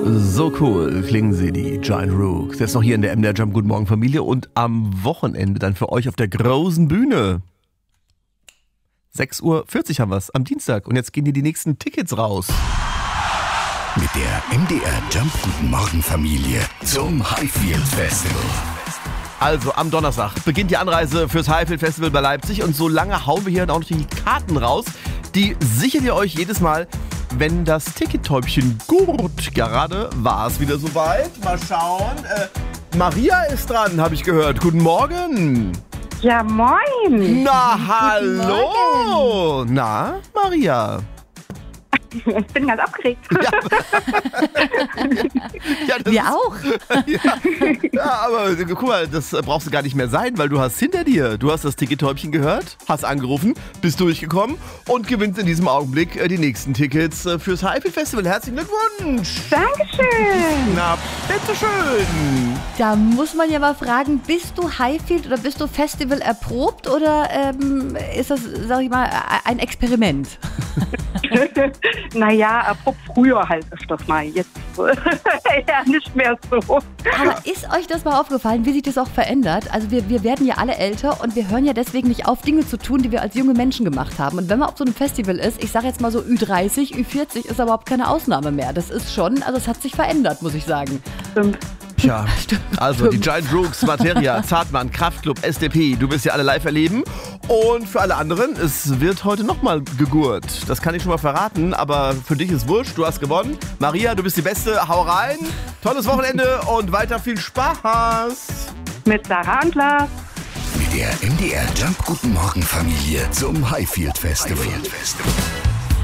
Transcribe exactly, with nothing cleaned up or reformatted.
So cool klingen sie, die Giant Rooks. Jetzt noch hier in der M D R Jump Guten Morgen Familie und am Wochenende dann für euch auf der großen Bühne. sechs Uhr vierzig haben wir es am Dienstag und jetzt gehen hier die nächsten Tickets raus. Mit der M D R Jump Guten Morgen Familie zum Highfield Festival. Also am Donnerstag beginnt die Anreise fürs Highfield Festival bei Leipzig und so lange hauen wir hier auch noch die Karten raus. Die sichert ihr euch jedes Mal, wenn das Tickettäubchen gurt. Gerade war es wieder soweit. Mal schauen. Äh, Maria ist dran, habe ich gehört. Guten Morgen. Ja, moin. Na, hallo. Na, Maria. Ich bin ganz aufgeregt. Ja, ja, das Wir ist, auch. Ja, ja, aber guck mal, das brauchst du gar nicht mehr sein, weil du hast hinter dir, du hast das Tickettäubchen gehört, hast angerufen, bist durchgekommen und gewinnst in diesem Augenblick äh, die nächsten Tickets äh, fürs Highfield Festival. Herzlichen Glückwunsch! Dankeschön. Na, bitteschön! Da muss man ja mal fragen, bist du Highfield oder bist du Festival erprobt oder ähm, ist das, sag ich mal, ein Experiment? Naja, erprobt früher halt öfters mal. Jetzt ja nicht mehr so. Aber ist euch das mal aufgefallen, wie sich das auch verändert? Also wir, wir werden ja alle älter und wir hören ja deswegen nicht auf, Dinge zu tun, die wir als junge Menschen gemacht haben. Und wenn man auf so einem Festival ist, ich sage jetzt mal so Ü dreißig, Ü vierzig ist überhaupt keine Ausnahme mehr. Das ist schon, also es hat sich verändert, muss ich sagen. Stimmt. Tja, also die Giant Rooks, Materia, Zartmann, Kraftklub, S D P, du wirst ja alle live erleben. Und für alle anderen, es wird heute nochmal gegurt. Das kann ich schon mal verraten, aber für dich ist wurscht, du hast gewonnen. Maria, du bist die Beste, hau rein. Tolles Wochenende und weiter viel Spaß. Mit Sarah und Lars. Mit der M D R Jump Guten Morgen Familie zum Highfield Festival. Highfield Festival.